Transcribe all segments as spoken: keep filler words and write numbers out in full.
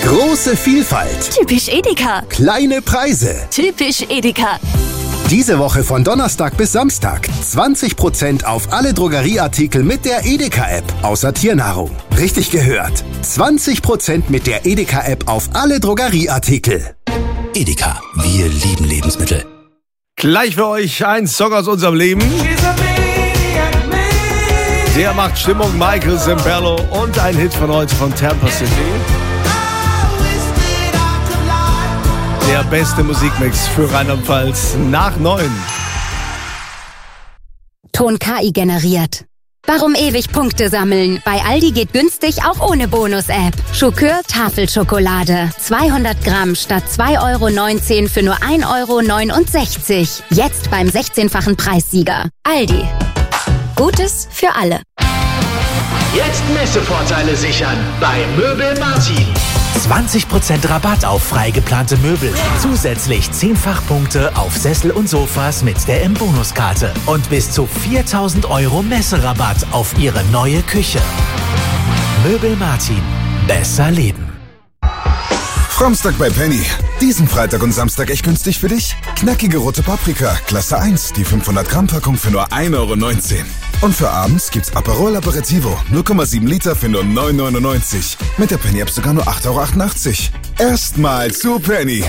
Große Vielfalt. Typisch Edeka. Kleine Preise. Typisch Edeka. Diese Woche von Donnerstag bis Samstag zwanzig Prozent auf alle Drogerieartikel mit der Edeka-App, außer Tiernahrung. Richtig gehört. zwanzig Prozent mit der Edeka-App auf alle Drogerieartikel. Edeka, wir lieben Lebensmittel. Gleich für euch ein Song aus unserem Leben. Der macht Stimmung, Michael Zambello, und ein Hit von heute von Tampa City. Der beste Musikmix für Rheinland-Pfalz nach neun. Ton K I generiert. Warum ewig Punkte sammeln? Bei Aldi geht günstig auch ohne Bonus-App. Schokör Tafelschokolade. zweihundert Gramm statt zwei Euro neunzehn für nur ein Euro neunundsechzig. Jetzt beim sechzehnfachen Preissieger. Aldi. Gutes für alle. Jetzt Messevorteile sichern bei Möbel Martin. zwanzig Prozent Rabatt auf frei geplante Möbel. Zusätzlich zehn Fachpunkte auf Sessel und Sofas mit der M-Bonuskarte. Und bis zu viertausend Euro Messerabatt auf Ihre neue Küche. Möbel Martin. Besser leben. Framstag bei Penny. Diesen Freitag und Samstag echt günstig für dich? Knackige rote Paprika, Klasse eins, die fünfhundert Gramm Packung für nur ein Euro neunzehn. Und für abends gibt's Aperol Aperitivo, null Komma sieben Liter für nur neun Euro neunundneunzig. Mit der Penny-App sogar nur acht Euro achtundachtzig. Erstmal zu Penny.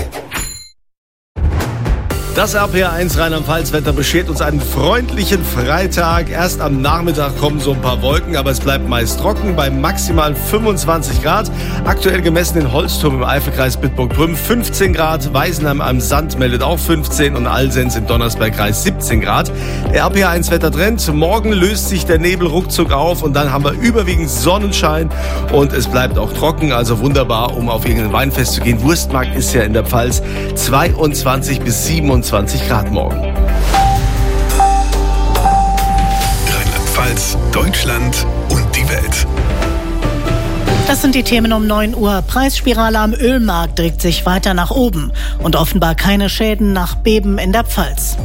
Das R P R eins Rheinland-Pfalz-Wetter beschert uns einen freundlichen Freitag. Erst am Nachmittag kommen so ein paar Wolken, aber es bleibt meist trocken bei maximal fünfundzwanzig Grad. Aktuell gemessen in Holzturm im Eifelkreis Bitburg-Prüm fünfzehn Grad. Weisenheim am Sand meldet auch fünfzehn und Alsenz im Donnersbergkreis siebzehn Grad. Der R P R eins Wettertrend. Morgen löst sich der Nebel ruckzuck auf und dann haben wir überwiegend Sonnenschein und es bleibt auch trocken. Also wunderbar, um auf irgendein Weinfest zu gehen. Wurstmarkt ist ja in der Pfalz. zweiundzwanzig bis siebenundzwanzig Grad morgen. Rheinland-Pfalz, Deutschland und die Welt. Das sind die Themen um neun Uhr. Preisspirale am Ölmarkt dreht sich weiter nach oben und offenbar keine Schäden nach Beben in der Pfalz.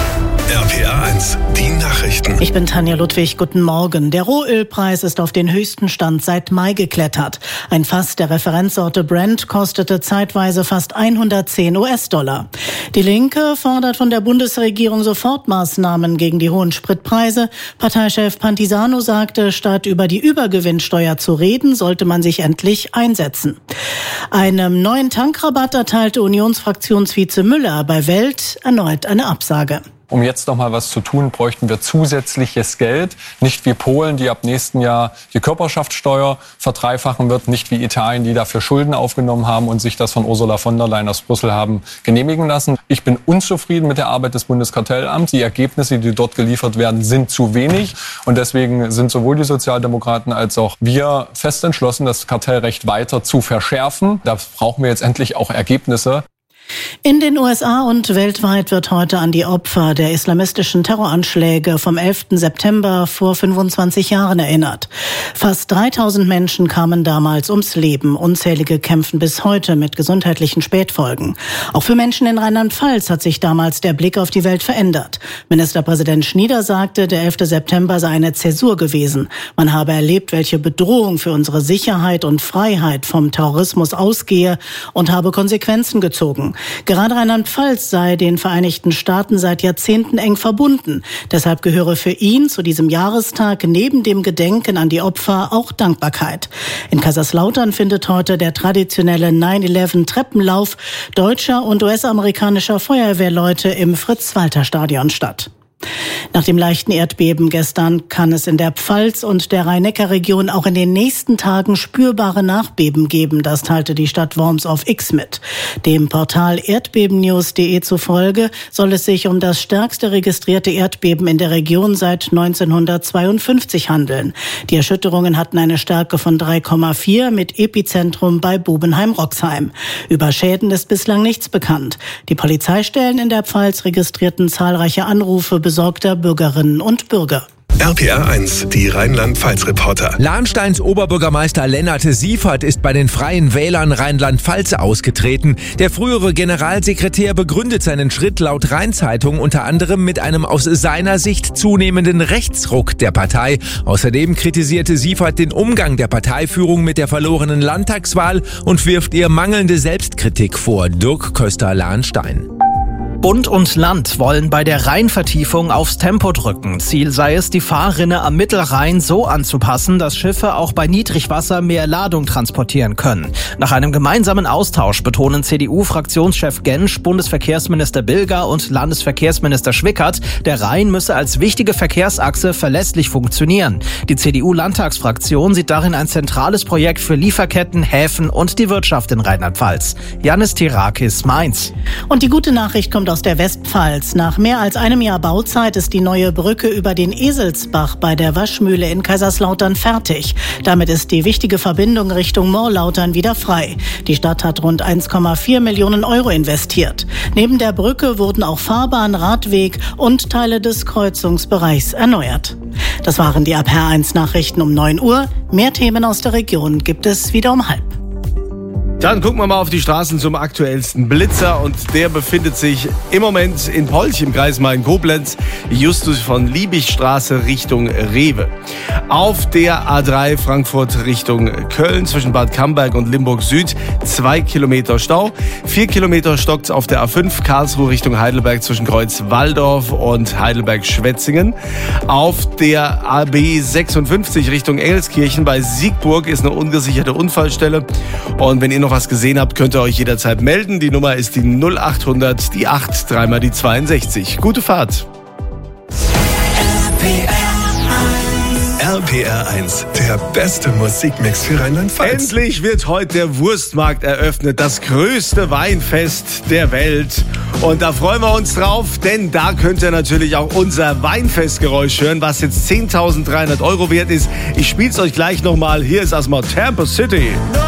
R P R eins, die Nachrichten. Ich bin Tanja Ludwig, guten Morgen. Der Rohölpreis ist auf den höchsten Stand seit Mai geklettert. Ein Fass der Referenzsorte Brent kostete zeitweise fast hundertzehn US-Dollar. Die Linke fordert von der Bundesregierung Sofortmaßnahmen gegen die hohen Spritpreise. Parteichef Pantisano sagte, statt über die Übergewinnsteuer zu reden, sollte man sich endlich einsetzen. Einem neuen Tankrabatt erteilte Unionsfraktionsvize Müller bei Welt erneut eine Absage. Um jetzt noch mal was zu tun, bräuchten wir zusätzliches Geld. Nicht wie Polen, die ab nächsten Jahr die Körperschaftssteuer verdreifachen wird. Nicht wie Italien, die dafür Schulden aufgenommen haben und sich das von Ursula von der Leyen aus Brüssel haben genehmigen lassen. Ich bin unzufrieden mit der Arbeit des Bundeskartellamts. Die Ergebnisse, die dort geliefert werden, sind zu wenig. Und deswegen sind sowohl die Sozialdemokraten als auch wir fest entschlossen, das Kartellrecht weiter zu verschärfen. Da brauchen wir jetzt endlich auch Ergebnisse. In den U S A und weltweit wird heute an die Opfer der islamistischen Terroranschläge vom elften September vor fünfundzwanzig Jahren erinnert. Fast dreitausend Menschen kamen damals ums Leben. Unzählige kämpfen bis heute mit gesundheitlichen Spätfolgen. Auch für Menschen in Rheinland-Pfalz hat sich damals der Blick auf die Welt verändert. Ministerpräsident Schnieder sagte, der elfte September sei eine Zäsur gewesen. Man habe erlebt, welche Bedrohung für unsere Sicherheit und Freiheit vom Terrorismus ausgehe und habe Konsequenzen gezogen. Gerade Rheinland-Pfalz sei den Vereinigten Staaten seit Jahrzehnten eng verbunden. Deshalb gehöre für ihn zu diesem Jahrestag neben dem Gedenken an die Opfer auch Dankbarkeit. In Kaiserslautern findet heute der traditionelle neun elf Treppenlauf deutscher und U S-amerikanischer Feuerwehrleute im Fritz-Walter-Stadion statt. Nach dem leichten Erdbeben gestern kann es in der Pfalz und der Rhein-Neckar-Region auch in den nächsten Tagen spürbare Nachbeben geben. Das teilte die Stadt Worms auf X mit. Dem Portal erdbebennews punkt de zufolge soll es sich um das stärkste registrierte Erdbeben in der Region seit neunzehnhundertzweiundfünfzig handeln. Die Erschütterungen hatten eine Stärke von drei Komma vier mit Epizentrum bei Bubenheim-Roxheim. Über Schäden ist bislang nichts bekannt. Die Polizeistellen in der Pfalz registrierten zahlreiche Anrufe besorgter Bürgerinnen und Bürger. R P R eins, die Rheinland-Pfalz-Reporter. Lahnsteins Oberbürgermeister Lennart Siefert ist bei den Freien Wählern Rheinland-Pfalz ausgetreten. Der frühere Generalsekretär begründet seinen Schritt laut Rhein-Zeitung unter anderem mit einem aus seiner Sicht zunehmenden Rechtsruck der Partei. Außerdem kritisierte Siefert den Umgang der Parteiführung mit der verlorenen Landtagswahl und wirft ihr mangelnde Selbstkritik vor. Dirk Köster-Lahnstein. Bund und Land wollen bei der Rheinvertiefung aufs Tempo drücken. Ziel sei es, die Fahrrinne am Mittelrhein so anzupassen, dass Schiffe auch bei Niedrigwasser mehr Ladung transportieren können. Nach einem gemeinsamen Austausch betonen C D U-Fraktionschef Gensch, Bundesverkehrsminister Bilger und Landesverkehrsminister Schwickert, der Rhein müsse als wichtige Verkehrsachse verlässlich funktionieren. Die C D U-Landtagsfraktion sieht darin ein zentrales Projekt für Lieferketten, Häfen und die Wirtschaft in Rheinland-Pfalz. Janis Tirakis, Mainz. Und die gute Nachricht kommt aus der Westpfalz. Nach mehr als einem Jahr Bauzeit ist die neue Brücke über den Eselsbach bei der Waschmühle in Kaiserslautern fertig. Damit ist die wichtige Verbindung Richtung Morlautern wieder frei. Die Stadt hat rund eins Komma vier Millionen Euro investiert. Neben der Brücke wurden auch Fahrbahn, Radweg und Teile des Kreuzungsbereichs erneuert. Das waren die R P R eins Nachrichten um neun Uhr. Mehr Themen aus der Region gibt es wieder um halb. Dann gucken wir mal auf die Straßen zum aktuellsten Blitzer und der befindet sich im Moment in Polch im Kreis Main-Koblenz, Justus von Liebigstraße Richtung Rewe. Auf der A drei Frankfurt Richtung Köln zwischen Bad Camberg und Limburg Süd zwei Kilometer Stau. Vier Kilometer stockt's auf der A fünf Karlsruhe Richtung Heidelberg zwischen Kreuz Walldorf und Heidelberg-Schwetzingen. Auf der A B sechsundfünfzig Richtung Engelskirchen bei Siegburg ist eine ungesicherte Unfallstelle. Und wenn ihr noch was gesehen habt, könnt ihr euch jederzeit melden. Die Nummer ist die null achthundert, die acht, dreimal die zweiundsechzig. Gute Fahrt. R P R eins, der beste Musikmix für Rheinland-Pfalz. Endlich wird heute der Wurstmarkt eröffnet, das größte Weinfest der Welt. Und da freuen wir uns drauf, denn da könnt ihr natürlich auch unser Weinfestgeräusch hören, was jetzt zehntausenddreihundert Euro wert ist. Ich spiel's euch gleich nochmal. Hier ist erstmal Tampa City.